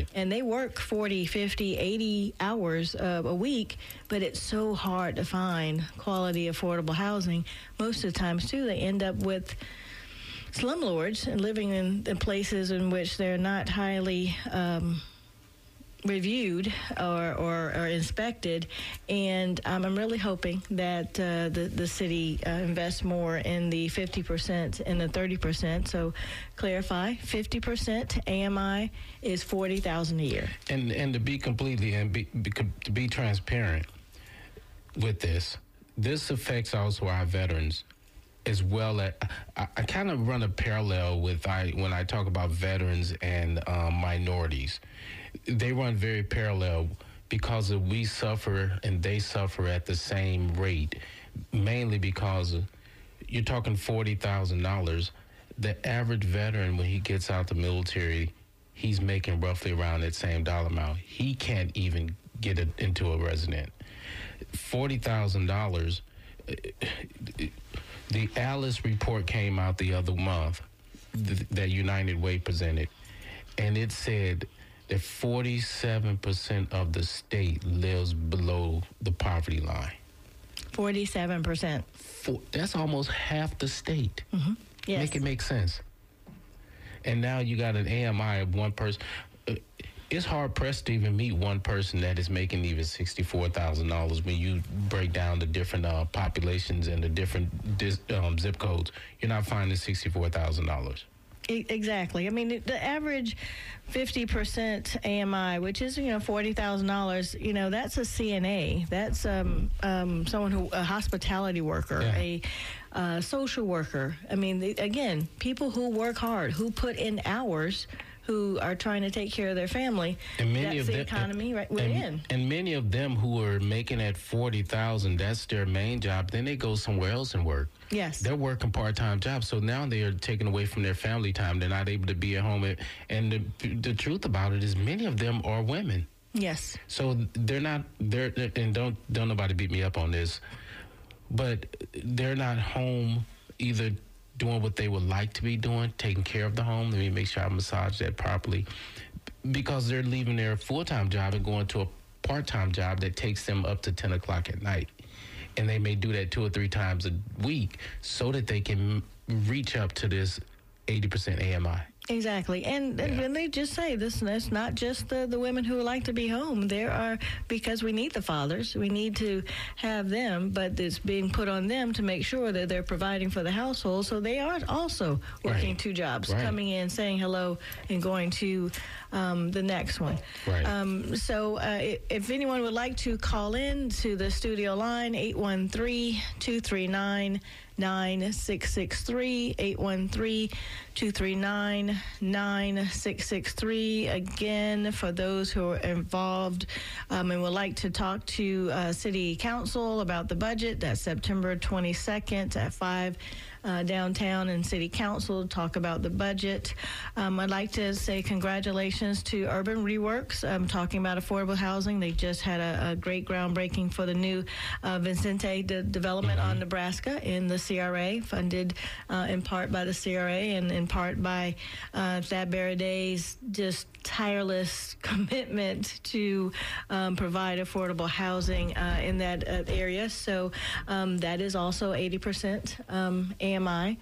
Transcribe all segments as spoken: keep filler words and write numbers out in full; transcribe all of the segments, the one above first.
Right. And they work forty, fifty, eighty hours uh, a week, but it's so hard to find quality, affordable housing. Most of the times, too, they end up with slumlords and living in, in places in which they're not highly um, reviewed or, or, or inspected. And um, I'm really hoping that uh, the, the city uh, invests more in the fifty percent and the thirty percent. So clarify, fifty percent A M I is forty thousand dollars a year. And and to be completely and be, be, to be transparent with this, this affects also our veterans as well. As, I, I kind of run a parallel with I when I talk about veterans and um, minorities. They run very parallel because of we suffer and they suffer at the same rate, mainly because of, you're talking forty thousand dollars. The average veteran, when he gets out the military, he's making roughly around that same dollar amount. He can't even get it into a resident. forty thousand dollars. The Alice report came out the other month th- that United Way presented, and it said that forty-seven percent of the state lives below the poverty line. forty-seven percent. For, that's almost half the state. Mm-hmm. Yes. Make it make sense. And now you got an A M I of one person. It's hard pressed to even meet one person that is making even sixty-four thousand dollars when you break down the different uh, populations and the different dis, um, zip codes. You're not finding sixty-four thousand dollars. Exactly. I mean, the average fifty percent A M I, which is, you know, forty thousand dollars, you know, that's a C N A. That's um, um, someone who, a hospitality worker, yeah. a uh, social worker. I mean, the, again, people who work hard, who put in hours, who are trying to take care of their family. And many that's of the them, economy right, we're and, in. And many of them who are making at forty thousand dollars, that's their main job. Then they go somewhere else and work. Yes. They're working part-time jobs. So now they are taken away from their family time. They're not able to be at home. And the, the truth about it is many of them are women. Yes. So they're not, they're, and don't, don't nobody beat me up on this, but they're not home either doing what they would like to be doing, taking care of the home. Let me make sure I massage that properly. Because they're leaving their full-time job and going to a part-time job that takes them up to ten o'clock at night. And they may do that two or three times a week so that they can reach up to this eighty percent A M I. Exactly. And, and Yeah. when they just say this, it's not just the, the women who like to be home. There are, because we need the fathers, we need to have them, but it's being put on them to make sure that they're providing for the household. So they are also working Right. two jobs, Right. coming in, saying hello, and going to um, the next one. Right. Um, so uh, if anyone would like to call in to the studio line, eight one three, two three nine, nine six six three, eight one three, two three nine, nine six six three. Again, for those who are involved um, and would like to talk to uh, City Council about the budget, that's September twenty-second at five uh, downtown in City Council to talk about the budget. Um, I'd like to say congratulations to Urban Reworks, um, talking about affordable housing. They just had a, a great groundbreaking for the new uh, Vincente de- development mm-hmm. on Nebraska in the C R A, funded uh, in part by the C R A and in part by uh, Thad Baraday's just tireless commitment to um, provide affordable housing uh, in that uh, area. So um, that is also eighty percent um, A M I.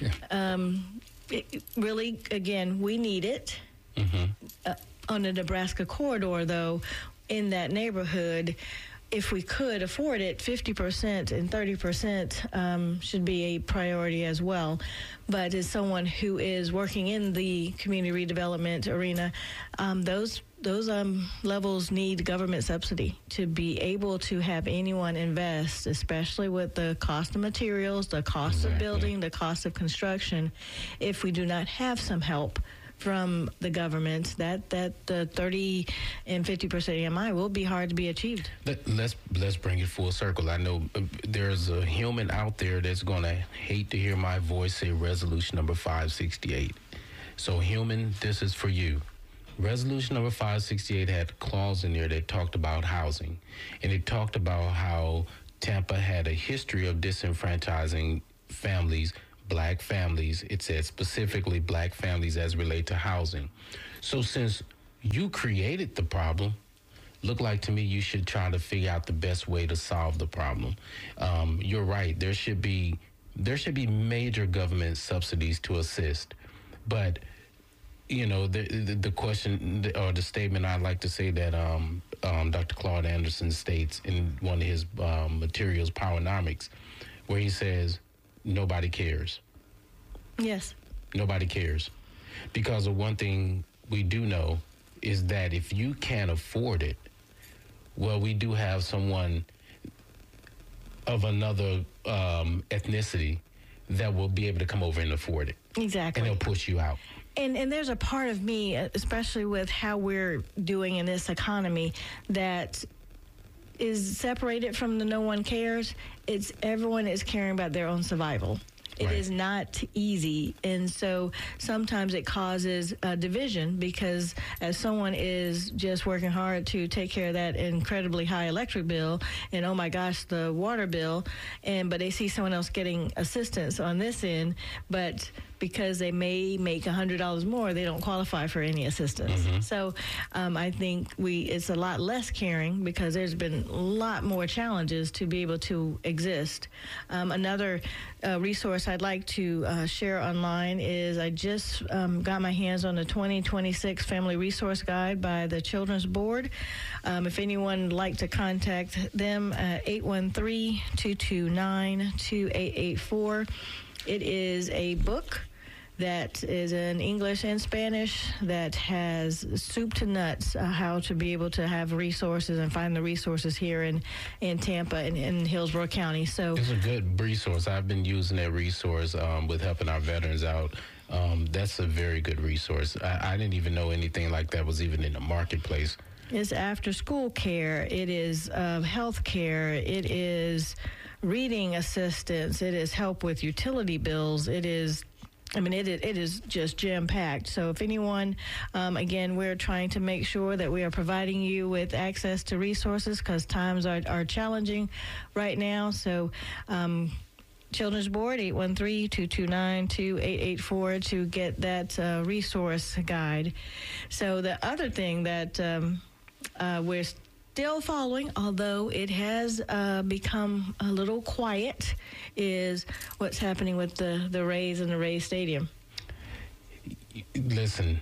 um, it, really, again, we need it. Mm-hmm. Uh, on the Nebraska corridor, though, in that neighborhood, if we could afford it, fifty percent and thirty percent um, should be a priority as well. But as someone who is working in the community redevelopment arena, um, those those um, levels need government subsidy to be able to have anyone invest, especially with the cost of materials, the cost exactly. of building, the cost of construction. If we do not have some help from the government, that that uh, thirty and fifty percent A M I will be hard to be achieved. Let, let's let's bring it full circle. I know uh, there's a human out there that's going to hate to hear my voice say resolution number five sixty-eight. So human, this is for you. Resolution number five sixty-eight had a clause in there that talked about housing, and it talked about how Tampa had a history of disenfranchising families, black families. It said specifically black families as relate to housing. So since You created the problem. Look like to me you should try to figure out the best way to solve the problem. Um, you're right. There should be there should be major government subsidies to assist, but you know the the, the question or the statement I'd like to say that um, um, Doctor Claude Anderson states in one of his um, materials, Powernomics, where he says nobody cares. Yes. Nobody cares, because of one thing we do know is that if you can't afford it, well, we do have someone of another um, ethnicity that will be able to come over and afford it. Exactly. And they'll push you out. And and there's a part of me, especially with how we're doing in this economy, that is separated from the no one cares. It's everyone is caring about their own survival. It Right. is not easy, and so sometimes it causes a division, because as someone is just working hard to take care of that incredibly high electric bill, and oh my gosh, the water bill, and but they see someone else getting assistance on this end, but because they may make one hundred dollars more, they don't qualify for any assistance. Mm-hmm. So um, I think we it's a lot less caring, because there's been a lot more challenges to be able to exist. Um, another uh, resource I'd like to uh, share online is I just um, got my hands on the twenty twenty-six Family Resource Guide by the Children's Board. Um, if anyone would like to contact them, uh, eight one three, two two nine, two eight eight four. It is a book that is in English and Spanish that has soup to nuts uh, how to be able to have resources and find the resources here in, in Tampa and in Hillsborough County. So It's a good resource. I've been using that resource um, with helping our veterans out. Um, that's a very good resource. I, I didn't even know anything like that was even in the marketplace. it's after school care, it is uh, health care, it is reading assistance, it is help with utility bills, it is I mean, it, it is just jam-packed. So if anyone, um, again, we're trying to make sure that we are providing you with access to resources, because times are, are challenging right now. So um, Children's Board, eight one three, two two nine, two eight eight four to get that uh, resource guide. So the other thing that um, uh, we're still following, although it has uh, become a little quiet, is what's happening with the, the Rays and the Rays Stadium. Listen,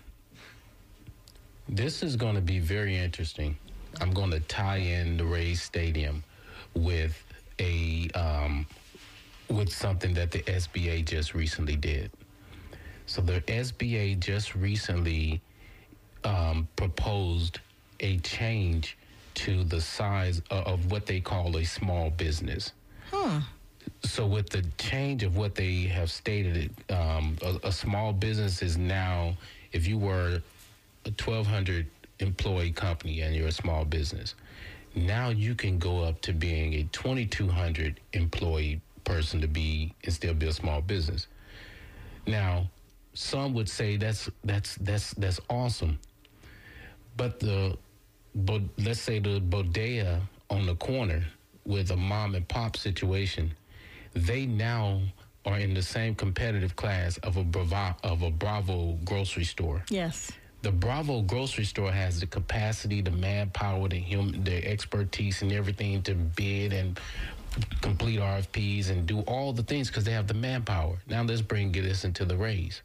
this is going to be very interesting. I'm going to tie in the Rays Stadium with a um, with something that the S B A just recently did. So the S B A just recently um, proposed a change to the size of, of what they call a small business. Huh. So with the change of what they have stated, um, a, a small business is now, if you were a twelve hundred employee company and you're a small business, now you can go up to being a twenty-two hundred employee person to be and still be a small business. Now, some would say that's that's that's that's awesome, but the but let's say the bodega on the corner with a mom and pop situation, they now are in the same competitive class of a Bravo, of a Bravo grocery store. Yes. The Bravo grocery store has the capacity, the manpower, the human, the expertise, and everything to bid and complete R F Ps and do all the things because they have the manpower. Now let's bring this into the Rays.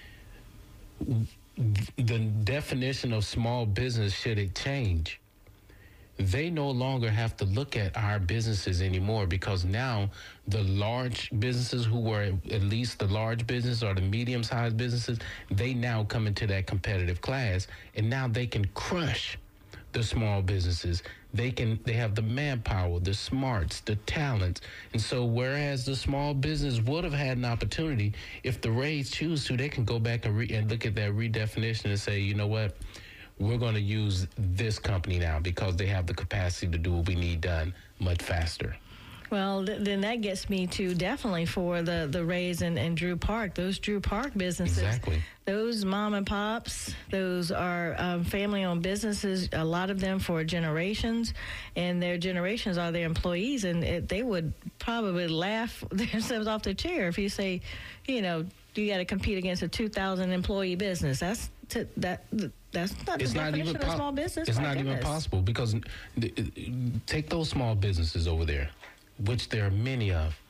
The definition of small business, should it change, they no longer have to look at our businesses anymore, because now the large businesses who were at least the large business or the medium-sized businesses, they now come into that competitive class, and now they can crush the small businesses. They can, they have the manpower, the smarts, the talents. And so whereas the small business would have had an opportunity, if the Rays choose to, they can go back and, re- and look at that redefinition and say, you know what, we're going to use this company now because they have the capacity to do what we need done much faster. Well, th- then that gets me to definitely for the, the Rays and, and Drew Park, those Drew Park businesses. Exactly. Those mom and pops, those are um, family-owned businesses, a lot of them for generations, and their generations are their employees, and it, they would probably laugh themselves off their chair if you say, you know, you got to compete against a two thousand employee business. That's to, that That's not it's the not definition even of po- small business. It's My not goodness. even possible because th- take those small businesses over there, which there are many of.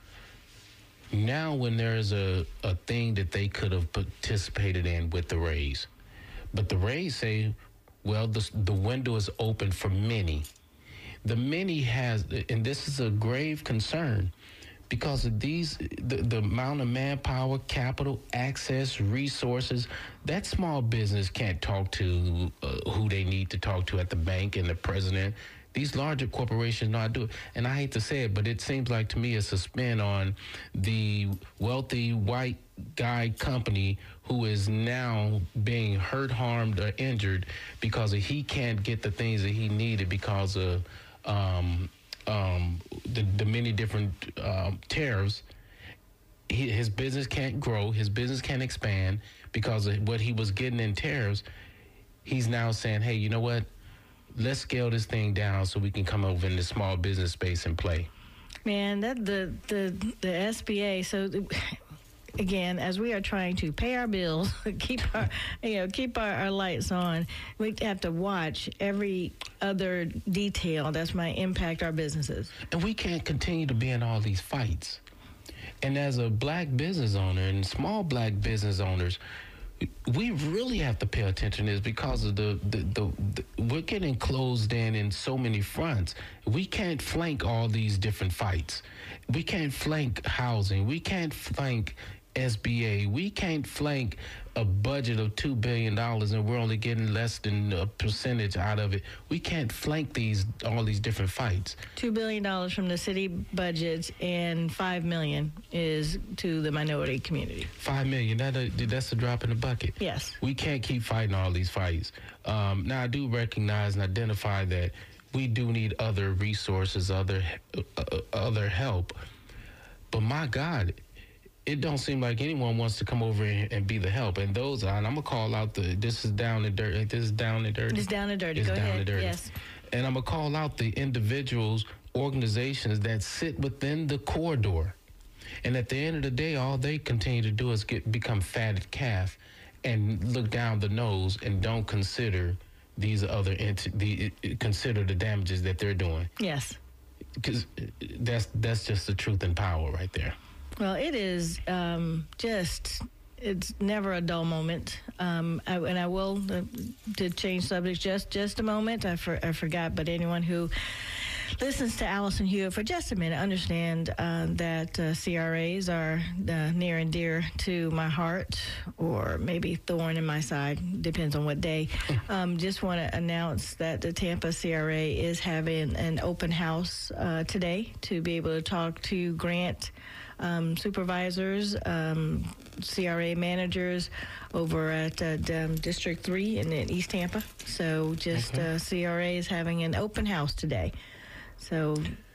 Now, when there's a, a thing that they could have participated in with the raise, but the raise say, well, the, the window is open for many. The many has, and this is a grave concern, because of these, the, the amount of manpower, capital, access, resources, that small business can't talk to uh, who they need to talk to at the bank and the president. These larger corporations know how to do it. And I hate to say it, but it seems like to me it's a spin on the wealthy white guy company who is now being hurt, harmed, or injured because of he can't get the things that he needed because of um, um, the, the many different um, tariffs. He, his business can't grow. His business can't expand because of what he was getting in tariffs. He's now saying, hey, you know what? Let's scale this thing down so we can come over in the small business space and play. Man, that the the the S B A. So again, as we are trying to pay our bills, keep our you know keep our, our lights on, we have to watch every other detail that's might impact our businesses. And we can't continue to be in all these fights. And as a black business owner and small black business owners, we really have to pay attention to this because of the, the, the, the we're getting closed in in so many fronts. We can't flank all these different fights. We can't flank housing. We can't flank S B A. We can't flank a budget of two billion dollars and we're only getting less than a percentage out of it. We can't flank these all these different fights. Two billion dollars from the city budget and five million is to the minority community. Five million. That uh, that's a drop in the bucket. Yes. We can't keep fighting all these fights. Um, now I do recognize and identify that we do need other resources, other uh, other help. But my God, it don't seem like anyone wants to come over and, and be the help. And those are, and I'm gonna call out the. This is down and dirty. This is down and dirty. It's down and dirty. It's Go down ahead. and dirty. Yes. And I'm gonna call out the individuals, organizations that sit within the corridor. And at the end of the day, all they continue to do is get become fatted calf, and look down the nose and don't consider these other ent- the consider the damages that they're doing. Yes. Because that's that's just the truth and power right there. Well, it is um, just, it's never a dull moment. Um, I, and I will, uh, to change subjects just, just a moment, I, for, I forgot, but anyone who listens to Allison Hewitt for just a minute, understand uh, that uh, C R As are uh, near and dear to my heart, or maybe thorn in my side, depends on what day. Um, just want to announce that the Tampa C R A is having an open house uh, today to be able to talk to grant Um, supervisors, um, C R A managers over at uh, um, District three in, in East Tampa. So just Okay. uh, C R A is having an open house today. So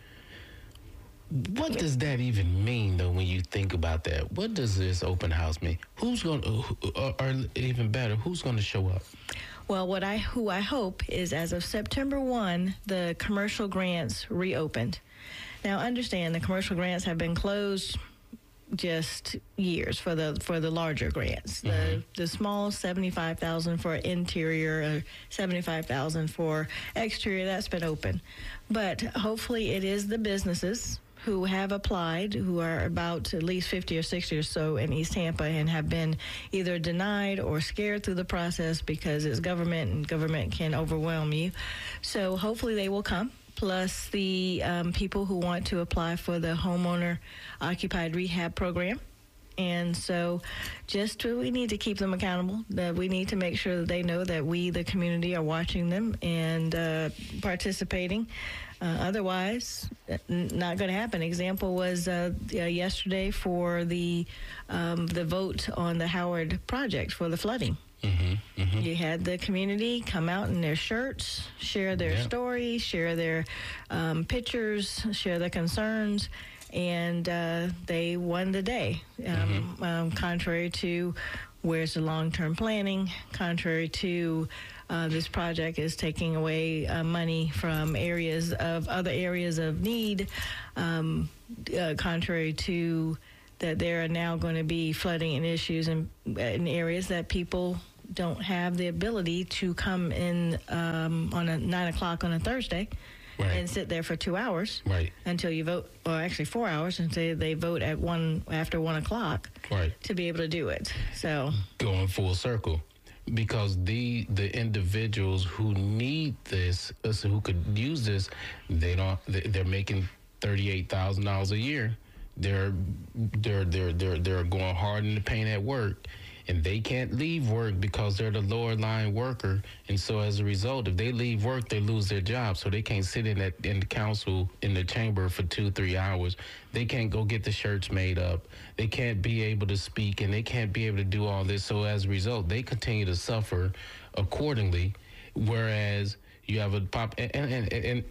What does that even mean, though, when you think about that? What does this open house mean? Who's going to, or, or even better, who's going to show up? Well, what I who I hope is as of September first, the commercial grants reopened. Now, understand the commercial grants have been closed just years for the for the larger grants. The Mm-hmm. the small seventy-five thousand for interior, uh, seventy-five thousand for exterior. That's been open, but hopefully it is the businesses who have applied, who are about at least fifty or sixty or so in East Tampa and have been either denied or scared through the process because it's government and government can overwhelm you. So hopefully they will come. Plus the um, people who want to apply for the homeowner occupied rehab program. And so just uh, we need to keep them accountable. That we need to make sure that they know that we, the community, are watching them and uh, participating. Uh, otherwise, n- not going to happen. Example was uh, uh, yesterday for the um, the vote on the Howard project for the flooding. Mm-hmm, mm-hmm. You had the community come out in their shirts, share their Yeah. stories, share their um, pictures, share their concerns, and uh, they won the day. Um, Mm-hmm. um, contrary to where's the long-term planning, contrary to uh, this project is taking away uh, money from areas of other areas of need, um, uh, contrary to that there are now going to be flooding and issues in, in areas that people don't have the ability to come in um, on a nine o'clock on a Thursday. Right. And sit there for two hours right. until you vote, or actually four hours until they vote at one after one o'clock right. to be able to do it. So going full circle, because the the individuals who need this, uh, who could use this, they don't. They're making thirty-eight thousand dollars a year. They're they're they're they're they're going hard in the paint at work. And they can't leave work because they're the lower line worker. And so as a result, if they leave work, they lose their job. So they can't sit in that in the council, in the chamber for two, three hours. They can't go get the shirts made up. They can't be able to speak, and they can't be able to do all this. So as a result, they continue to suffer accordingly. Whereas you have a pop, and, and, and, and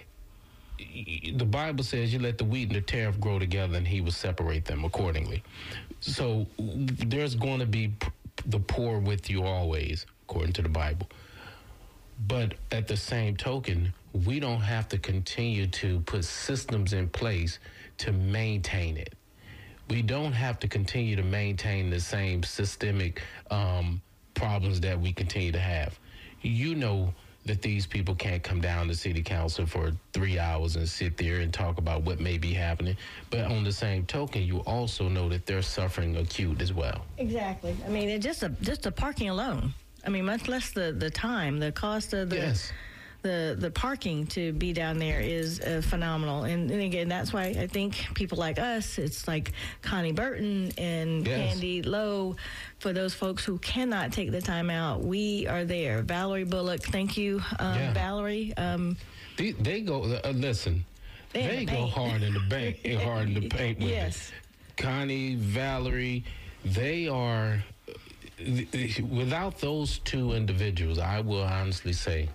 the Bible says you let the wheat and the tariff grow together, and he will separate them accordingly. So there's going to be the poor with you always, according to the Bible. But at the same token, we don't have to continue to put systems in place to maintain it. We don't have to continue to maintain the same systemic um, problems that we continue to have. You know that these people can't come down to city council for three hours and sit there and talk about what may be happening. But on the same token, you also know that they're suffering acute as well. Exactly. I mean, it just a, just the parking alone. I mean, much less the, the time, the cost of the yes. the the parking to be down there is uh, phenomenal. And, and again, that's why I think people like us, it's like Connie Burton and yes. Candy Lowe. For those folks who cannot take the time out, we are there. Valerie Bullock, thank you, um, yeah. Valerie. Um, they, they go, uh, listen, they, they the go hard in the bank, hard in the paint with yes. it. Connie, Valerie, they are, without those two individuals, I will honestly say,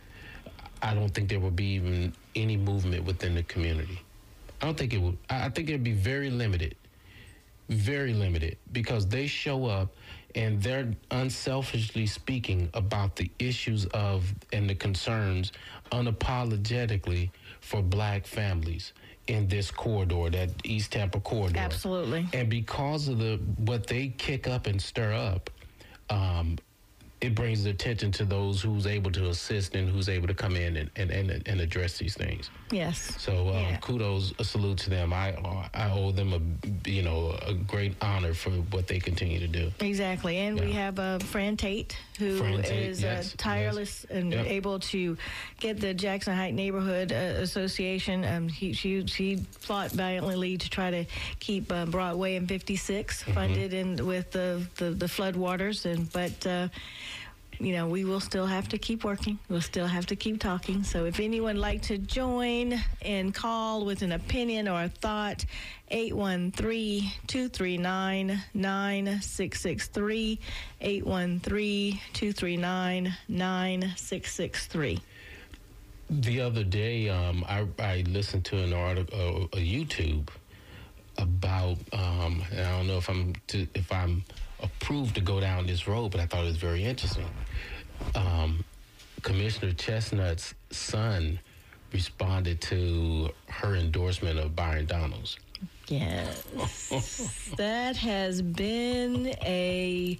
I don't think there would be even any movement within the community. I don't think it would. I think it'd be very limited. Very limited, because they show up and they're unselfishly speaking about the issues of and the concerns unapologetically for black families in this corridor, that East Tampa corridor. Absolutely. And because of the what they kick up and stir up, um, it brings the attention to those who's able to assist and who's able to come in and, and, and, and address these things. Yes. So um, yeah. kudos, a salute to them. I I owe them a you know a great honor for what they continue to do. Exactly, and yeah. we have uh, Fran Tate, who Fran Tate, is yes, uh, tireless yes. and yep. able to get the Jackson Heights Neighborhood uh, Association. Um, he, she she fought valiantly to try to keep uh, Broadway and fifty-six mm-hmm. funded and with the, the the flood waters, and but. Uh, You know, we will still have to keep working. We'll still have to keep talking. So if anyone would like to join and call with an opinion or a thought, eight one three, two three nine, nine six six three, eight one three, two three nine, nine six six three. The other day, um, I, I listened to an article, uh, a YouTube about, um, and I don't know if I'm to, if I'm approved to go down this road, but I thought it was very interesting. Um, Commissioner Chestnut's son responded to her endorsement of Byron Donalds. Yes, that has been a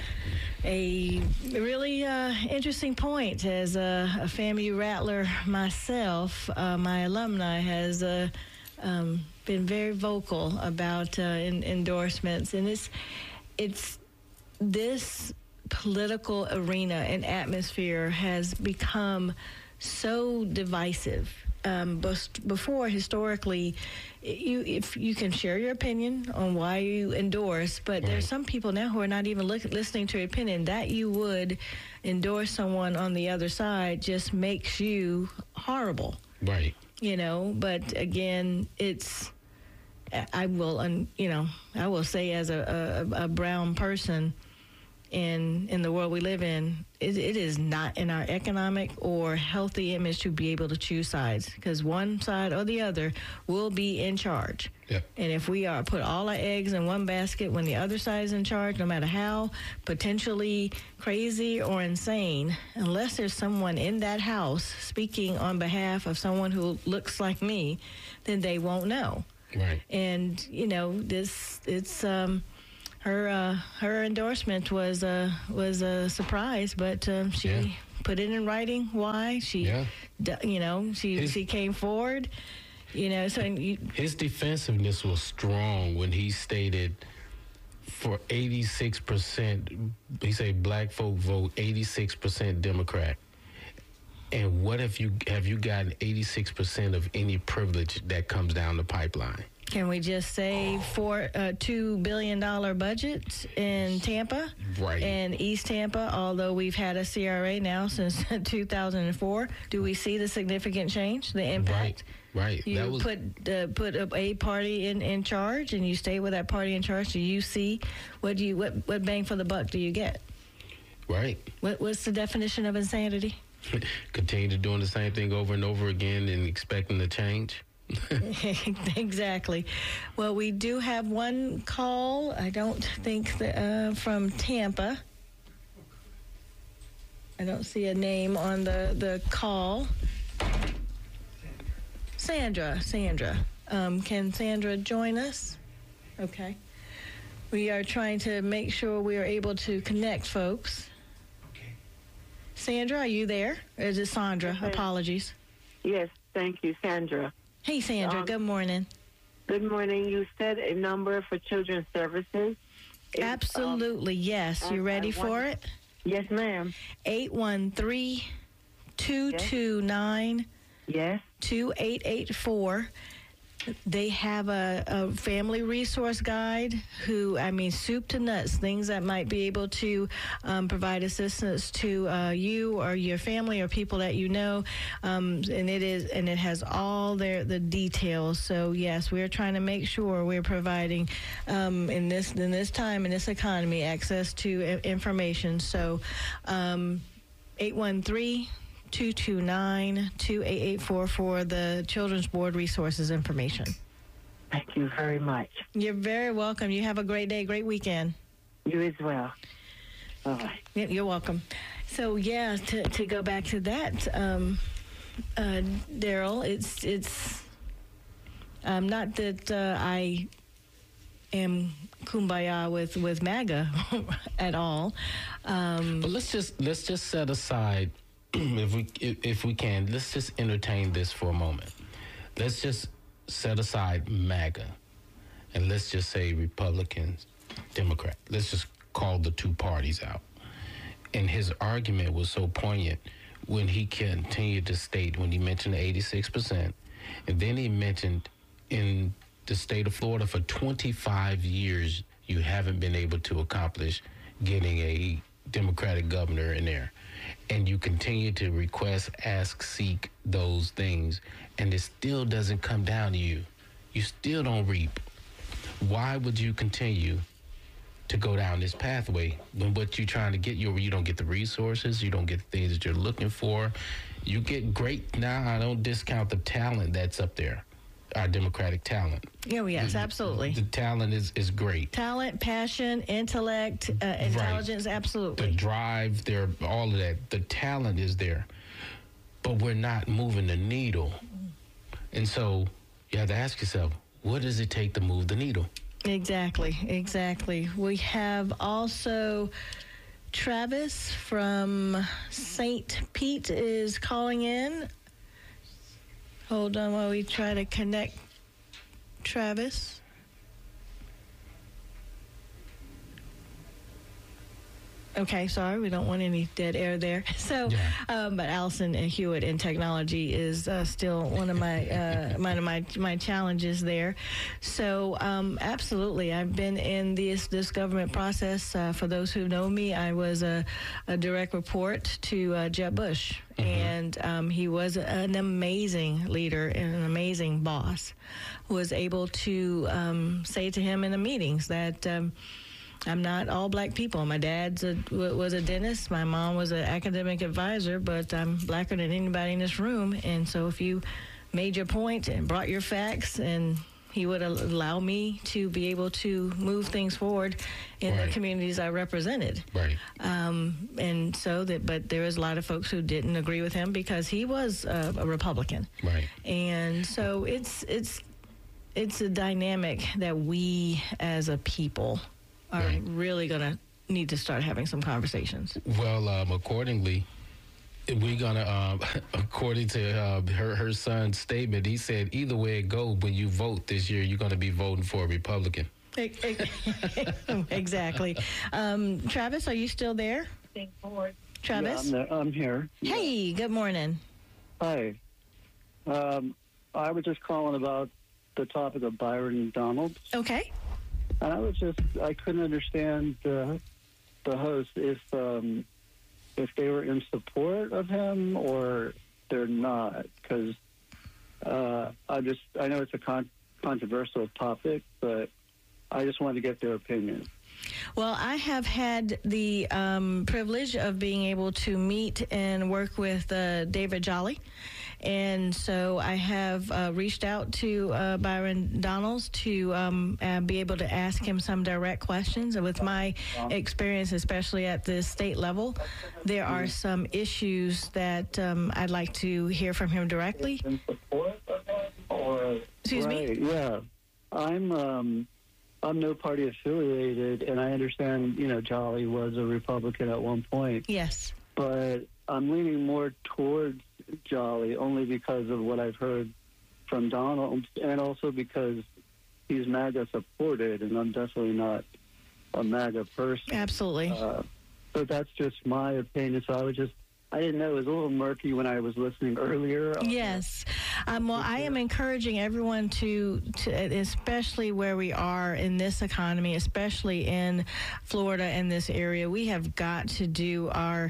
a really uh, interesting point. As a, a FAMU Rattler myself, uh, my alumni has uh, um, been very vocal about uh, in, endorsements, and it's it's this political arena and atmosphere has become so divisive. Um, before, historically, you if you can share your opinion on why you endorse, but right. there's some people now who are not even look, listening to your opinion. That you would endorse someone on the other side just makes you horrible. Right. You know, but again, it's, I will, you know, I will say as a, a, a brown person, in in the world we live in, it, it is not in our economic or healthy image to be able to choose sides, because one side or the other will be in charge. Yep. And if we are put all our eggs in one basket when the other side is in charge, no matter how potentially crazy or insane, unless there's someone in that house speaking on behalf of someone who looks like me, then they won't know. Right. And, you know, this, it's... um her uh, her endorsement was a was a surprise, but um, she Yeah. put it in writing. Why she, Yeah. d- you know, she His- she came forward. You know, so you, His defensiveness was strong when he stated for eighty-six percent, he said black folk vote eighty-six percent Democrat. And what if you have you gotten eighty-six percent of any privilege that comes down the pipeline? can we just say four uh, two billion dollar budget in Tampa, Right. in East Tampa? Although we've had a C R A now since two thousand four, do we see the significant change, the impact? Right, right. You That was put uh, put up a party in, in charge, and you stay with that party in charge. Do you see what do you what what bang for the buck do you get? right. What what's the definition of insanity? Continue to doing the same thing over and over again and expecting to change. Exactly. Well, we do have one call. I don't think that, uh, from Tampa. I don't see a name on the, the call. Sandra, Sandra. Um, can Sandra join us? Okay. We are trying to make sure we are able to connect folks. Sandra, are you there? Or is it Sandra? Yes, ma'am. Apologies. Yes, thank you, Sandra. Hey, Sandra. Um, Good morning. Good morning. You said a number for children's services. It's, um, Absolutely, yes. You and ready I for wanted- it? yes, ma'am. eight one three, two two nine, Yes. two eight eight four. They have a, a family resource guide who, I mean, soup to nuts, things that might be able to um, provide assistance to uh, you or your family or people that you know. Um, and it is, and it has all their the details. So yes, we're trying to make sure we're providing um, in this in this time in this economy access to i- information. So um, eight one three, two two nine, two eight eight four for the Children's Board resources information. Thank you very much. You're very welcome. You have a great day, great weekend. You as well. Bye-bye. Yeah, you're welcome. So yeah, to, to go back to that, um, uh, Daryl, it's it's um, not that uh, I am kumbaya with with MAGA at all. Um, But let's just let's just set aside, if we if, if we can, let's just entertain this for a moment. Let's just set aside MAGA, and let's just say Republicans, Democrat. Let's just call the two parties out. And his argument was so poignant when he continued to state, when he mentioned the eighty-six percent, and then he mentioned in the state of Florida for twenty-five years, you haven't been able to accomplish getting a Democratic governor in there. And you continue to request, ask, seek those things, and it still doesn't come down to you. You still don't reap. Why would you continue to go down this pathway when what you're trying to get, you you don't get the resources, you don't get the things that you're looking for? You get great, now I don't discount the talent that's up there, our Democratic talent. yeah, yes, absolutely. The talent is, is great. Talent, passion, intellect, uh, intelligence, The absolutely. drive, there, all of that. The talent is there, but we're not moving the needle. And so you have to ask yourself, what does it take to move the needle? Exactly, exactly. We have also Travis from Saint Pete is calling in. Hold on while we try to connect Travis. Okay, sorry, we don't want any dead air there. So, Yeah. um, but Allison and Hewitt in technology is uh, still one of my uh, one of my my challenges there. So, um, absolutely, I've been in this this government process. Uh, for those who know me, I was a, a direct report to uh, Jeb Bush, and um, he was an amazing leader and an amazing boss. Was able to um, say to him in the meetings that. Um, I'm not all black people. My dad's a, was a dentist. My mom was an academic advisor, but I'm blacker than anybody in this room. And so if you made your point and brought your facts, and he would allow me to be able to move things forward in Right. the communities I represented. Right. Um, and so that, but there was a lot of folks who didn't agree with him because he was a, a Republican. Right. And so it's it's it's a dynamic that we as a people are Right. really going to need to start having some conversations. Well, um, accordingly, we're gonna, um, according to uh, her her son's statement, he said either way it goes, when you vote this year, you're gonna be voting for a Republican. Exactly. Um, Travis, are you still there? Travis? Yeah, I'm, there. I'm here. Hey, good morning. Hi. Um, I was just calling about the topic of Byron Donalds. Okay. And I was just, I couldn't understand uh, the host if um, if they were in support of him or they're not. Because uh, I just, I know it's a con- controversial topic, but I just wanted to get their opinion. Well, I have had the um, privilege of being able to meet and work with uh, David Jolly. And so I have uh, reached out to uh, Byron Donalds to um, uh, be able to ask him some direct questions. And with my experience, especially at the state level, there are some issues that um, I'd like to hear from him directly. In support of him or Excuse right, me? Yeah. I'm um I'm no party affiliated, and I understand, you know, Jolly was a Republican at one point. Yes. But I'm leaning more towards Jolly only because of what I've heard from Donald, and also because he's MAGA supported, and I'm definitely not a MAGA person. Absolutely. Uh, so that's just my opinion. So I was just, I didn't know. It was a little murky when I was listening earlier. Yes. Um, well, I am encouraging everyone to, to, especially where we are in this economy, especially in Florida and this area, we have got to do our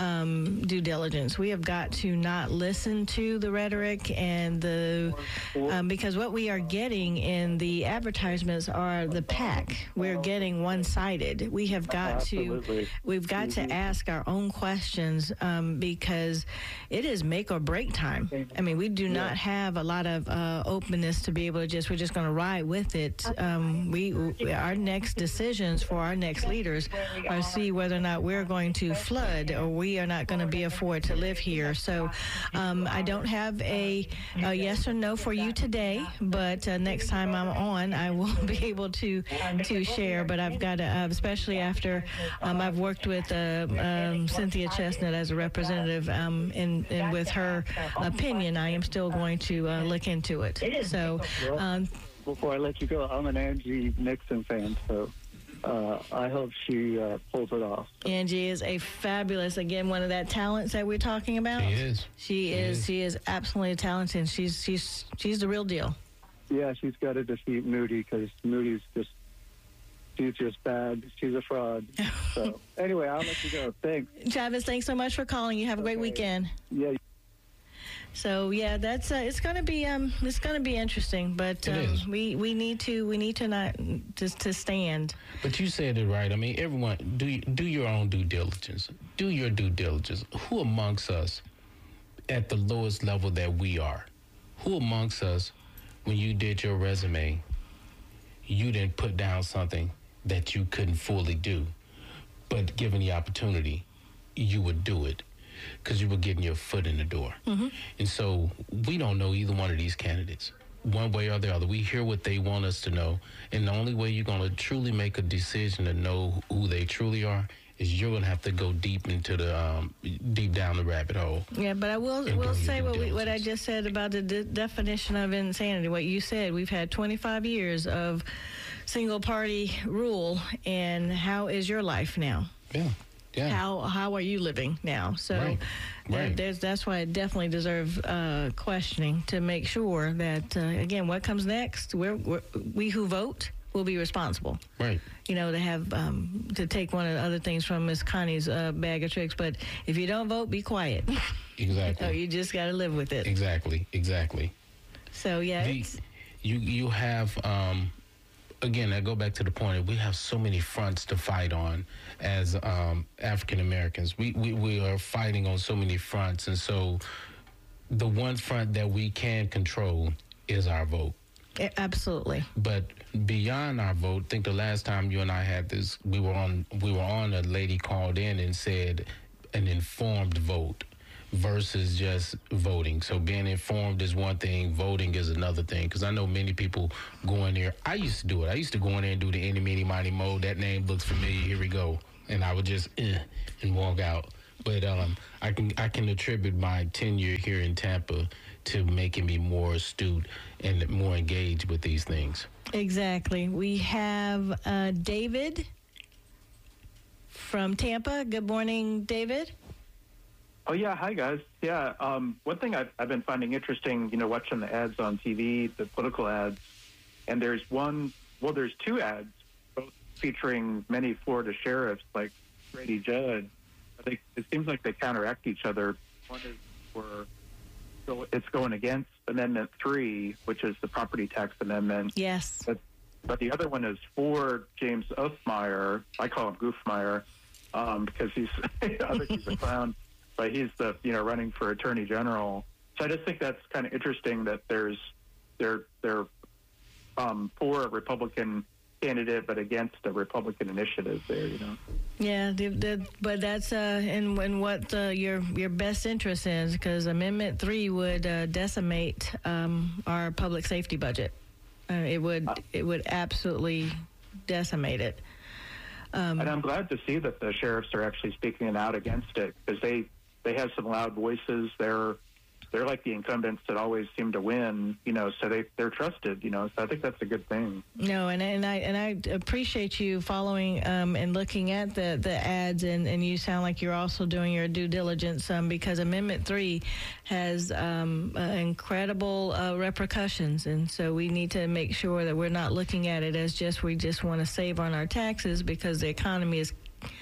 um, due diligence. We have got to not listen to the rhetoric and the, um, because what we are getting in the advertisements are the pack. We're getting one-sided. We have got Absolutely. to, we've got Mhm. to ask our own questions um, because it is make or break time. I mean, we do not have a lot of uh, openness to be able to just, we're just going to ride with it. Um, we, we, our next decisions for our next leaders are see whether or not we're going to flood or we are not going to be afford to live here. So um, I don't have a, a yes or no for you today, but uh, next time I'm on, I will be able to to share. But I've got to, uh, especially after um, I've worked with uh, um, Cynthia Chestnut as a representative, um, and, and with her opinion, I am still going to uh, look into it. So, um, Before I let you go, I'm an Angie Nixon fan, so uh, I hope she uh, pulls it off. Angie is a fabulous, again, one of that talents that we're talking about. She is. She is. She is absolutely talented. She's she's she's the real deal. Yeah, she's got to defeat Moody because Moody's just, she's just bad. She's a fraud. So anyway, I'll let you go. Thanks. Travis, thanks so much for calling. You have a great Okay. weekend. Yeah. So yeah, that's uh, it's gonna be um it's gonna be interesting, but It um, is. we we need to we need to not just to stand. But you said it right. I mean, everyone, do do your own due diligence. Do your due diligence. Who amongst us at the lowest level that we are? Who amongst us, when you did your resume, you didn't put down something that you couldn't fully do, but given the opportunity, you would do it because you were getting your foot in the door. Mm-hmm. And so we don't know either one of these candidates, one way or the other. We hear what they want us to know, and the only way you're going to truly make a decision to know who they truly are is you're going to have to go deep into the, um, deep down the rabbit hole. Yeah, but I will And will do your say due what we, what I diligence. just said about the de- definition of insanity. What you said, we've had twenty-five years of single party rule, and how is your life now? Yeah, yeah. How how are you living now? So Right, there- right. there's that's why it definitely deserves uh, questioning to make sure that uh, again, what comes next, we're, we're, we who vote will be responsible. Right. You know, to have um, to take one of the other things from Miss Connie's uh, bag of tricks. But if you don't vote, be quiet. Exactly. So you just got to live with it. Exactly. Exactly. So yeah, The, it's, you you have um, again. I go back to the point. We have so many fronts to fight on as um, African Americans. We, we we are fighting on so many fronts, and so the one front that we can control is our vote. eh, absolutely. But beyond our vote, I think the last time you and I had this, we were on we were on. A lady called in and said an informed vote, versus just voting. So being informed is one thing, voting is another thing. Because I know many people go in there. I used to do it. I used to go in there and do the any, meeny, miny, mo. That name looks familiar. Here we go. And I would just eh, and walk out. But um, I can I can attribute my tenure here in Tampa to making me more astute and more engaged with these things. Exactly. We have uh, David from Tampa. Good morning, David. Oh, yeah. Hi, guys. Yeah. Um, one thing I've, I've been finding interesting, you know, watching the ads on T V, the political ads, and there's one, well, there's two ads, both featuring many Florida sheriffs like Grady Judd. They, it seems like they counteract each other. One is for, so it's going against Amendment three, which is the property tax amendment. Yes. But, but the other one is for James Othmeyer. I call him Goofmeyer um, because he's, I think he's a clown. But he's the, you know, running for attorney general. So I just think that's kind of interesting that there's, they're, they're um, for a Republican candidate, but against a Republican initiative there, you know. Yeah, the, the, but that's uh, in, in what uh, your your best interest is, because Amendment three would uh, decimate um, our public safety budget. Uh, it would uh, it would absolutely decimate it. Um, and I'm glad to see that the sheriffs are actually speaking out against it, because they. They have some loud voices. They're they're like the incumbents that always seem to win, you know. So they they're trusted, you know. So I think that's a good thing. No, and and I and I appreciate you following um, and looking at the, the ads, and, and you sound like you're also doing your due diligence um, because Amendment three has um, uh, incredible uh, repercussions, and so we need to make sure that we're not looking at it as just we just want to save on our taxes because the economy is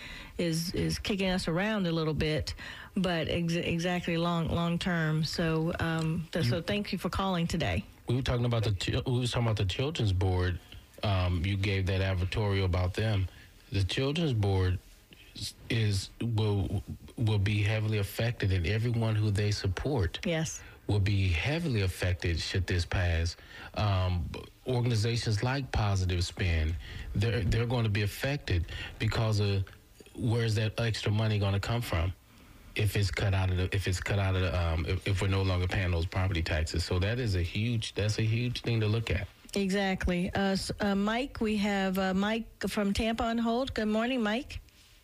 is is kicking us around a little bit, but ex- exactly long long term. So um, th- so thank you for calling today. We were talking about the ch- we were talking about the Children's Board. Um, you gave that advertorial about them. The Children's Board is, is will will be heavily affected, and everyone who they support yes will be heavily affected should this pass. Um, organizations like Positive Spin, they're they're going to be affected because of where's that extra money going to come from if it's cut out of the if it's cut out of the um if, if we're no longer paying those property taxes. So that is a huge that's a huge thing to look at. Exactly. Uh, uh, Mike, we have uh, Mike from Tampa on hold. Good morning, Mike.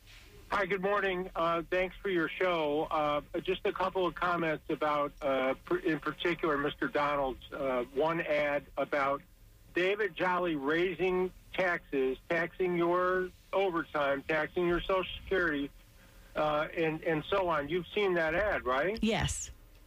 Hi, good morning. Uh, thanks for your show. Uh, just a couple of comments about, uh, in particular, Mister Donald's uh, one ad about David Jolly raising taxes, taxing your overtime, taxing your Social Security, uh, and, and so on. You've seen that ad, right? Yes.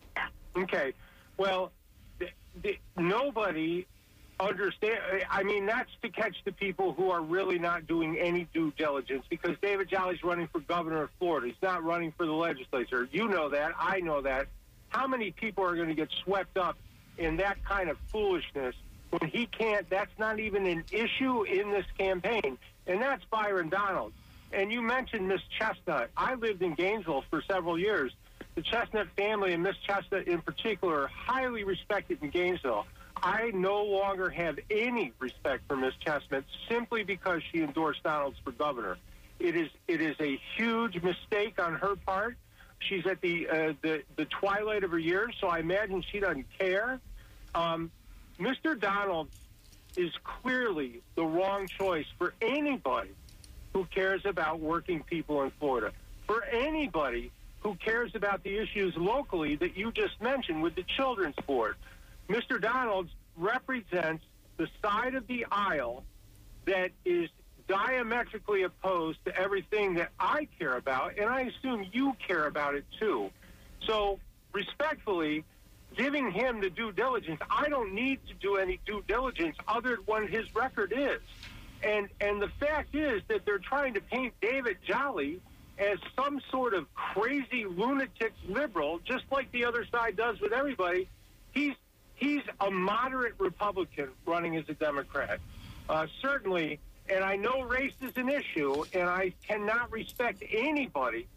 Okay. Well, the, the, nobody understand. I mean, that's to catch the people who are really not doing any due diligence, because David Jolly's running for governor of Florida. He's not running for the legislature. You know that. I know that. How many people are going to get swept up in that kind of foolishness when he can't? That's not even an issue in this campaign. And that's Byron Donald. And you mentioned Miss Chestnut. I lived in Gainesville for several years. The Chestnut family, and Miss Chestnut in particular, are highly respected in Gainesville. I no longer have any respect for Miss Chestnut simply because she endorsed Donalds for governor. It is it is a huge mistake on her part. She's at the uh, the, the twilight of her years, so I imagine she doesn't care. Um, Mister Donald is clearly the wrong choice for anybody who cares about working people in Florida, for anybody who cares about the issues locally that you just mentioned with the Children's Board. Mister Donald represents the side of the aisle that is diametrically opposed to everything that I care about, and I assume you care about it too. So, respectfully, giving him the due diligence, I don't need to do any due diligence other than what his record is. And and the fact is that they're trying to paint David Jolly as some sort of crazy lunatic liberal, just like the other side does with everybody. He's he's a moderate Republican running as a Democrat. Uh, certainly, and I know race is an issue, and I cannot respect anybody,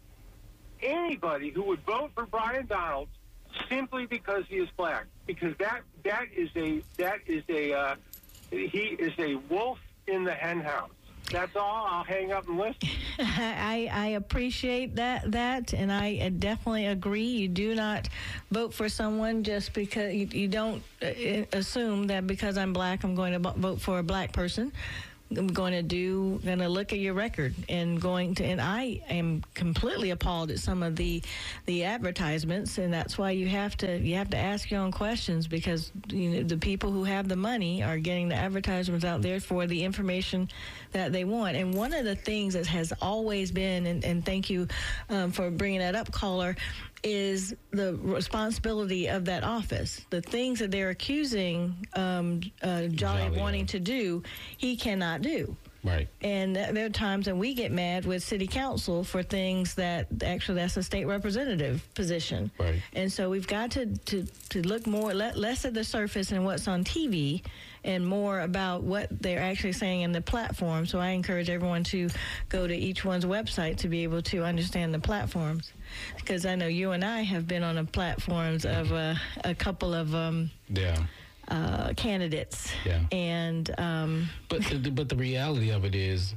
anybody who would vote for Brian Donald simply because he is black, because that that is a that is a uh, he is a wolf in the hen house. That's all. I'll hang up and listen. I, I appreciate that, that, and I definitely agree. You do not vote for someone just because you, you don't uh, assume that because I'm black, I'm going to vote for a black person. I'm going to do, going to look at your record and going to, and I am completely appalled at some of the, the advertisements, and that's why you have to, you have to ask your own questions, because you know the people who have the money are getting the advertisements out there for the information that they want. And one of the things that has always been, and, and thank you um, for bringing that up, caller, is the responsibility of that office. The things that they're accusing um, uh, Jolly, Jolly of wanting to do, he cannot do. Right. And there are times when we get mad with city council for things that actually that's a state representative position. Right. And so we've got to, to, to look more, less at the surface and what's on T V and more about what they're actually saying in the platform. So I encourage everyone to go to each one's website to be able to understand the platforms. Because I know you and I have been on the platforms of uh, a couple of um, yeah. uh, candidates. Yeah. And um, but the, but the reality of it is,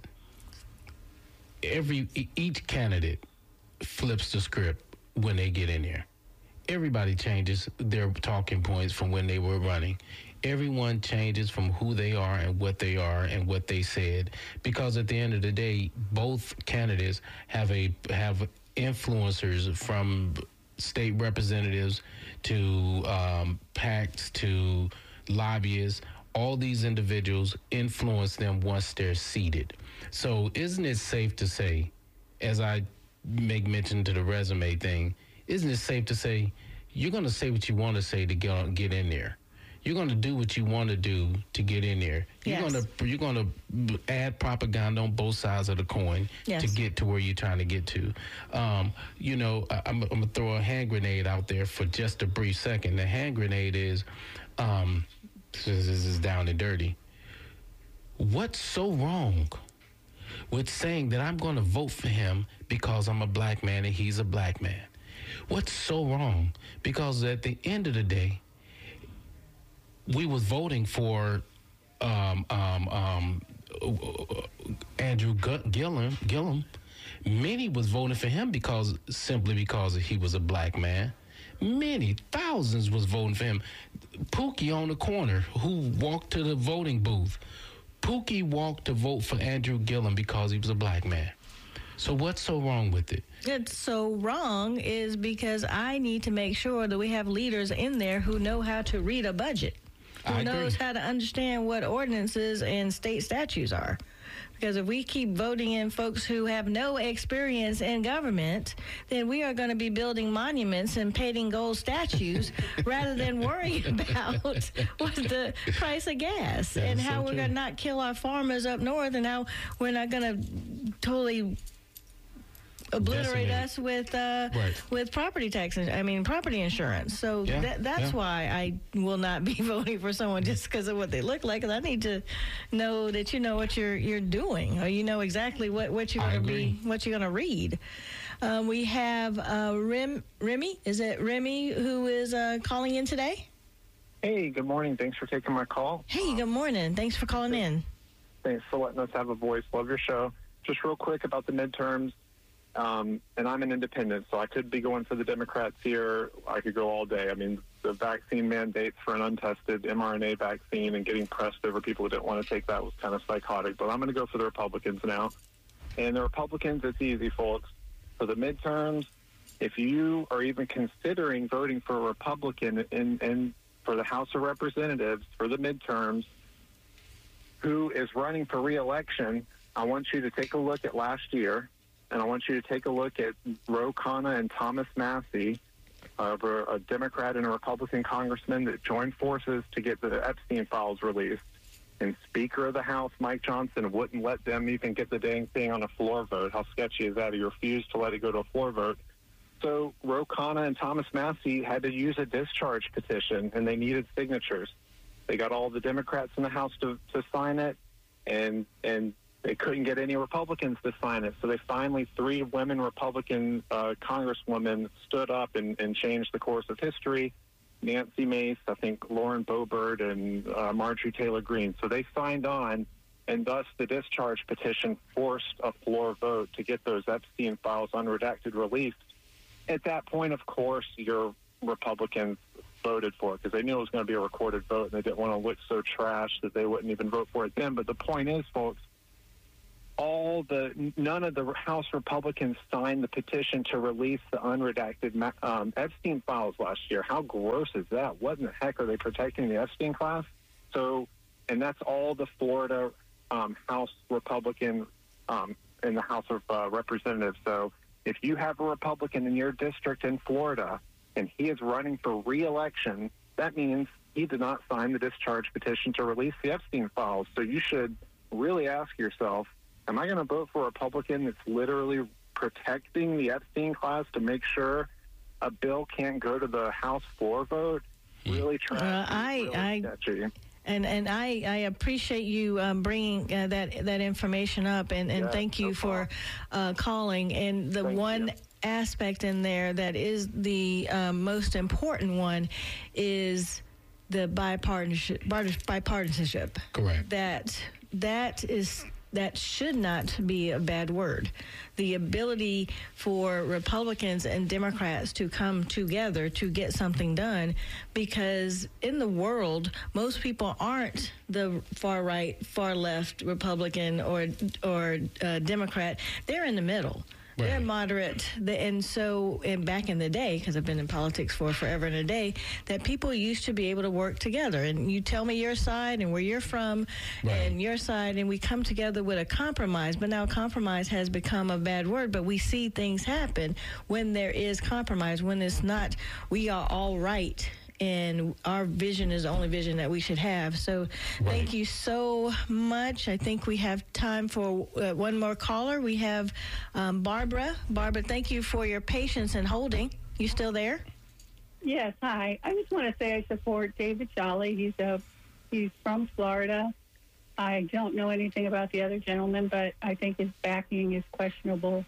every each candidate flips the script when they get in there. Everybody changes their talking points from when they were running. Everyone changes from who they are and what they are and what they said, because at the end of the day, both candidates have a have influencers, from state representatives to um, PACs to lobbyists. All these individuals influence them once they're seated. So isn't it safe to say, as I make mention to the resume thing, isn't it safe to say you're going to say what you want to say to get, get in there? You're going to do what you want to do to get in there. You're Yes. going to you're going to add propaganda on both sides of the coin Yes. to get to where you're trying to get to. Um, you know, I, I'm, I'm going to throw a hand grenade out there for just a brief second. The hand grenade is, um, this is down and dirty. What's so wrong with saying that I'm going to vote for him because I'm a black man and he's a black man? What's so wrong? Because at the end of the day, we was voting for um, um, um, Andrew Gillum. Gillum. Many was voting for him because simply because he was a black man. Many thousands was voting for him. Pookie on the corner, who walked to the voting booth. Pookie walked to vote for Andrew Gillum because he was a black man. So what's so wrong with it? It's so wrong is because I need to make sure that we have leaders in there who know how to read a budget, who I knows agree. how to understand what ordinances and state statutes are. Because if we keep voting in folks who have no experience in government, then we are going to be building monuments and painting gold statues rather than worrying about what's the price of gas That and is how so we're true. going to not kill our farmers up north and how we're not going to totally obliterate Decimate. us with uh, Right. with property taxes. I mean, property insurance. So Yeah, that, that's yeah. why I will not be voting for someone just because of what they look like. Because I need to know that you know what you're you're doing, or you know exactly what, what you're I going to agree. be, what you're going to read. Um, we have uh, Rem, Remy. Is it Remy who is uh, calling in today? Hey, good morning. Thanks for taking my call. Hey, good morning. Thanks for calling in. Thanks for letting us have a voice. Love your show. Just real quick about the midterms. Um, and I'm an independent, so I could be going for the Democrats here. I could go all day. I mean, the vaccine mandates for an untested mRNA vaccine and getting pressed over people who didn't want to take that was kind of psychotic. But I'm going to go for the Republicans now. And the Republicans, it's easy, folks. For the midterms, if you are even considering voting for a Republican in, in for the House of Representatives for the midterms, who is running for re-election, I want you to take a look at last year. And I want you to take a look at Ro Khanna and Thomas Massey, uh, a Democrat and a Republican congressman that joined forces to get the Epstein files released. And Speaker of the House, Mike Johnson, wouldn't let them even get the dang thing on a floor vote. How sketchy is that? He refused to let it go to a floor vote. So Ro Khanna and Thomas Massey had to use a discharge petition, and they needed signatures. They got all the Democrats in the House to, to sign it, and and they couldn't get any Republicans to sign it. So they finally, three women Republican uh, congresswomen stood up and, and changed the course of history. Nancy Mace, I think Lauren Boebert, and uh, Marjorie Taylor Greene. So they signed on and thus the discharge petition forced a floor vote to get those Epstein files unredacted released. At that point, of course, your Republicans voted for it because they knew it was going to be a recorded vote, and they didn't want to look so trash that they wouldn't even vote for it then. But the point is, folks, all the none of the House Republicans signed the petition to release the unredacted um, Epstein files last year. How gross is that? What in the heck are they protecting the Epstein class? So, and that's all the Florida um, House Republican um, in the House of uh, Representatives. So if you have a Republican in your district in Florida and he is running for re-election, that means he did not sign the discharge petition to release the Epstein files. So you should really ask yourself, am I going to vote for a Republican that's literally protecting the Epstein class to make sure a bill can't go to the House floor vote? Really trying uh, to I, really I, sketchy. And and I, I appreciate you um, bringing uh, that that information up, and, and Yeah, thank you no for uh, calling. And the Thank one you. aspect in there that is the um, most important one is the bipartisanship. Bipartisanship. Correct. That that is. That should not be a bad word. The ability for Republicans and Democrats to come together to get something done, because in the world, most people aren't the far right, far left Republican or or uh, Democrat. They're in the middle. Right. They're moderate. And so, and back in the day, because I've been in politics for forever and a day, that people used to be able to work together. And you tell me your side and where you're from Right. and your side, and we come together with a compromise. But now compromise has become a bad word, but we see things happen when there is compromise, when it's not, we are all right. And our vision is the only vision that we should have. So Right. thank you so much. I think we have time for uh, one more caller. We have um, Barbara. Barbara, thank you for your patience and holding. You still there? Yes, hi. I just want to say I support David Jolly. He's a he's from Florida. I don't know anything about the other gentleman, but I think his backing is questionable.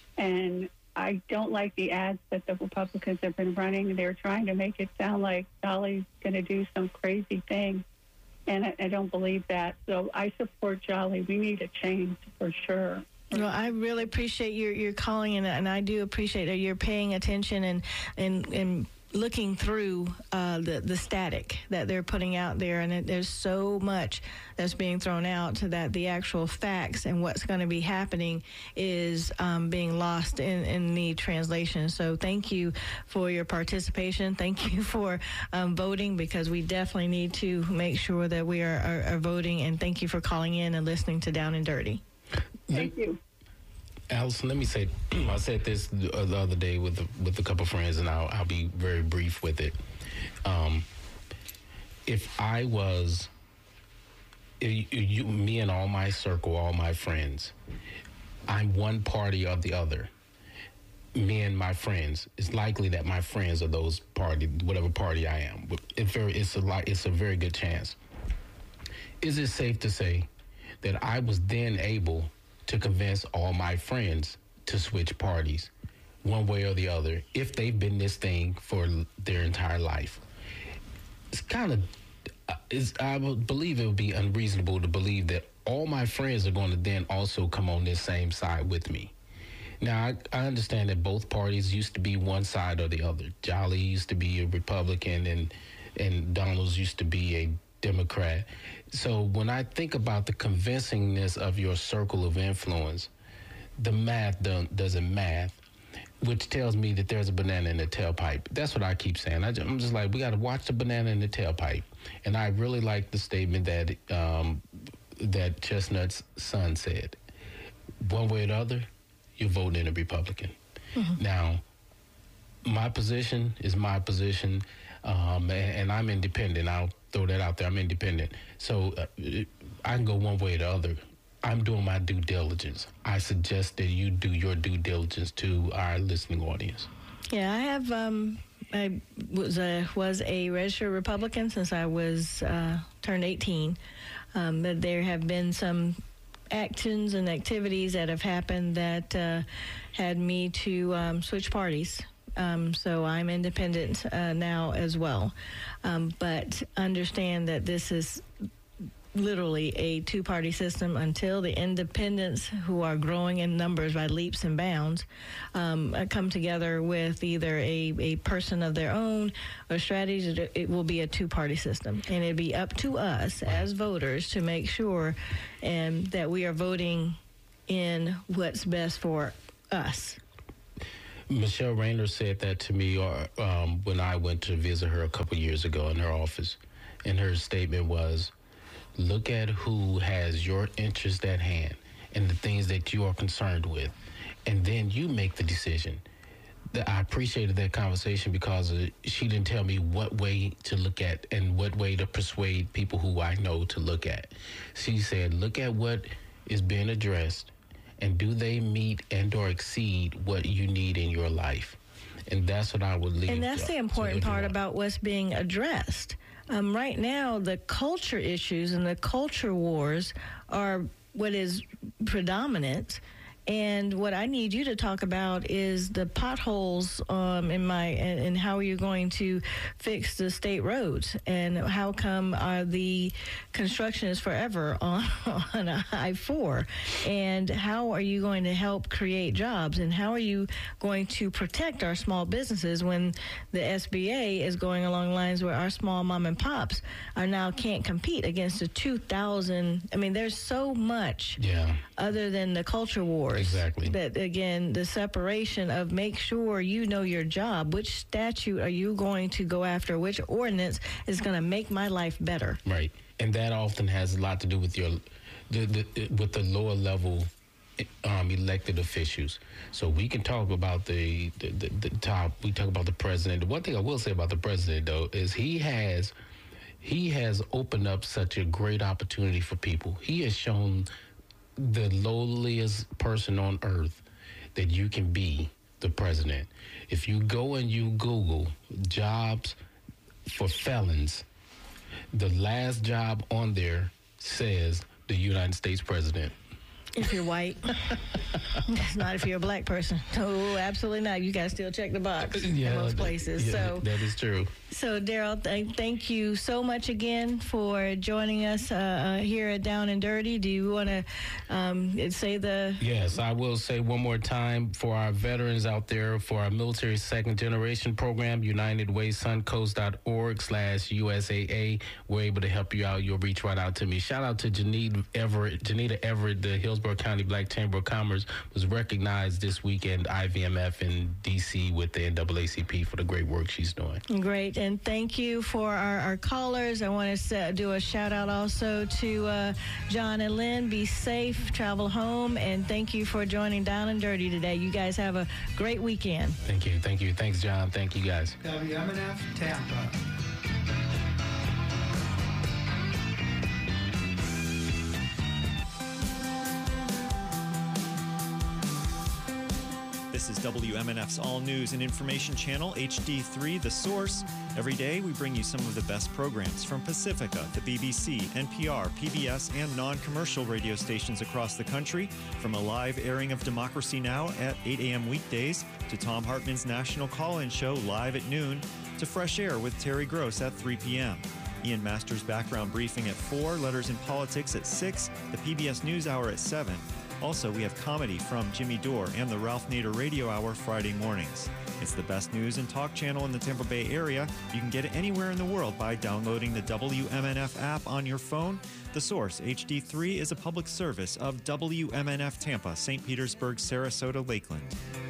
And I don't like the ads that the Republicans have been running. They're trying to make it sound like Jolly's going to do some crazy thing, and I, I don't believe that. So I support Jolly. We need a change for sure. Well, I really appreciate your, your calling, and, and I do appreciate that you're paying attention and and, and looking through uh, the, the static that they're putting out there. And it, there's so much that's being thrown out that the actual facts and what's going to be happening is um, being lost in, in the translation. So thank you for your participation. Thank you for um, voting, because we definitely need to make sure that we are, are, are voting. And thank you for calling in and listening to Down and Dirty. Thank you. Allison, let me say, I said this the other day with a, with a couple of friends, and I'll, I'll be very brief with it. Um, if I was, if you, you, me and all my circle, all my friends, I'm one party or the other. Me and my friends, it's likely that my friends are those party, whatever party I am. It very, it's a it's a very good chance. Is it safe to say that I was then able to convince all my friends to switch parties one way or the other if they've been this thing for their entire life? It's kind of, it's, I would believe it would be unreasonable to believe that all my friends are going to then also come on this same side with me. Now, I, I understand that both parties used to be one side or the other. Jolly used to be a Republican, and and Donald's used to be a Democrat. So when I think about the convincingness of your circle of influence, the math don't, doesn't math, which tells me that there's a banana in the tailpipe. That's what I keep saying. I just, I'm just like, we got to watch the banana in the tailpipe. And I really like the statement that um, that Chestnut's son said. One way or the other, you're voting in a Republican. Mm-hmm. Now, my position is my position, um, and, and I'm independent. I'll throw that out there. I'm independent. So uh, I can go one way or the other. I'm doing my due diligence. I suggest that you do your due diligence to our listening audience. Yeah, I have. Um, I was a was a registered Republican since I was uh, turned eighteen. Um, but there have been some actions and activities that have happened that uh, had me to um, switch parties. Um, so I'm independent uh, now as well. Um, but understand that this is literally a two-party system until the independents, who are growing in numbers by leaps and bounds, um, come together with either a, a person of their own or strategies. It will be a two-party system, and it'd be up to us as voters to make sure um, that we are voting in what's best for us. Michelle Rayner said that to me or, um, when I went to visit her a couple years ago in her office, and her statement was, look at who has your interest at hand and the things that you are concerned with, and then you make the decision. I appreciated that conversation because she didn't tell me what way to look at and what way to persuade people who I know to look at. She said, look at what is being addressed, and do they meet and or exceed what you need in your life? And that's what I would leave. And that's the important part about what's being addressed. Um, right now, the culture issues and the culture wars are what is predominant. And what I need you to talk about is the potholes um, in my, and, and how you're going to fix the state roads, and how come uh, the construction is forever on, on I four, and how are you going to help create jobs, and how are you going to protect our small businesses when the S B A is going along lines where our small mom and pops are now can't compete against the two thousand. I mean, there's so much yeah. other than the culture wars. Exactly. But again, the separation of make sure you know your job. Which statute are you going to go after? Which ordinance is going to make my life better? Right. And that often has a lot to do with your, the, the, with the lower level um, elected officials. So we can talk about the, the, the, the top, we talk about the president. The one thing I will say about the president, though, is he has, he has opened up such a great opportunity for people. He has shown the lowliest person on earth that you can be the president. If you go and you Google jobs for felons, the last job on there says the United States president. If you're white. It's not if you're a black person. No, absolutely not. You got to still check the box yeah, in most places. Yeah, so that is true. So, Daryl, th- thank you so much again for joining us uh, uh, here at Down and Dirty. Do you want to um, say the... Yes, I will say one more time for our veterans out there, for our military second generation program, United Way Suncoast.org slash U S A A. We're able to help you out. You'll reach right out to me. Shout out to Janita Everett. Janita Everett, the Hillsborough County Black Chamber of Commerce, was recognized this weekend, I V M F in D C with the N double A C P for the great work she's doing. Great. And thank you for our, our callers. I want to do a shout out also to uh, John and Lynn. Be safe, travel home, and thank you for joining Down and Dirty today. You guys have a great weekend. Thank you. Thank you. Thanks, John. Thank you, guys. W M N F Tampa. This is W M N F's All News and Information Channel, H D three, The Source. Every day, we bring you some of the best programs from Pacifica, the B B C, N P R, P B S, and non-commercial radio stations across the country, from a live airing of Democracy Now! At eight a.m. weekdays, to Tom Hartman's National Call-In Show live at noon, to Fresh Air with Terry Gross at three p.m. Ian Masters' Background Briefing at four, Letters in Politics at six, the P B S NewsHour at seven. Also, we have comedy from Jimmy Dore and the Ralph Nader Radio Hour Friday mornings. It's the best news and talk channel in the Tampa Bay area. You can get it anywhere in the world by downloading the W M N F app on your phone. The Source, H D three, is a public service of W M N F Tampa, Saint Petersburg, Sarasota, Lakeland.